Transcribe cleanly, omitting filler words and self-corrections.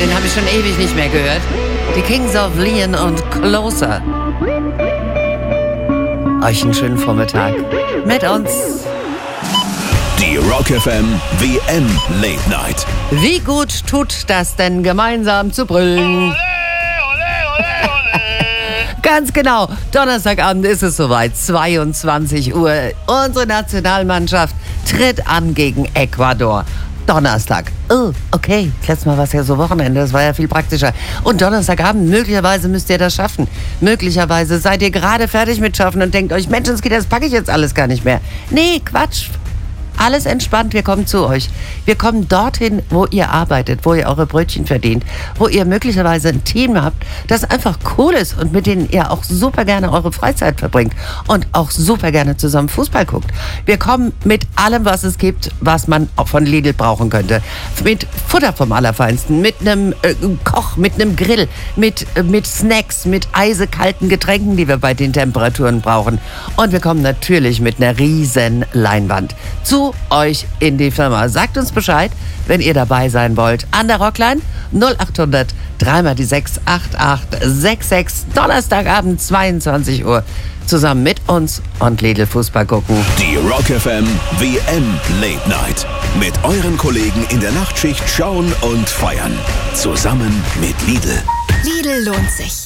den habe ich schon ewig nicht mehr gehört. Die Kings of Leon und Closer. Euch einen schönen Vormittag mit uns. Die Rock FM WM Late Night. Wie gut tut das denn, gemeinsam zu brüllen? Ganz genau, Donnerstagabend ist es soweit, 22 Uhr. Unsere Nationalmannschaft tritt an gegen Ecuador. Donnerstag. Oh, okay. Letztes Mal war es ja so Wochenende, das war ja viel praktischer. Und Donnerstagabend, möglicherweise müsst ihr das schaffen. Möglicherweise seid ihr gerade fertig mit Schaffen und denkt euch, Mensch, das packe ich jetzt alles gar nicht mehr. Nee, Quatsch. Alles entspannt, wir kommen zu euch. Wir kommen dorthin, wo ihr arbeitet, wo ihr eure Brötchen verdient, wo ihr möglicherweise ein Team habt, das einfach cool ist und mit denen ihr auch super gerne eure Freizeit verbringt und auch super gerne zusammen Fußball guckt. Wir kommen mit allem, was es gibt, was man auch von Lidl brauchen könnte. Mit Futter vom Allerfeinsten, mit einem Koch, mit einem Grill, mit Snacks, mit eisekalten Getränken, die wir bei den Temperaturen brauchen. Und wir kommen natürlich mit einer riesen Leinwand zu euch in die Firma. Sagt uns Bescheid, wenn ihr dabei sein wollt. An der Rockline 0800 3 die 6 8866. Donnerstagabend 22 Uhr. Zusammen mit uns und Lidl Fußball gucken. Die Rock FM WM Late Night. Mit euren Kollegen in der Nachtschicht schauen und feiern. Zusammen mit Lidl. Lidl lohnt sich.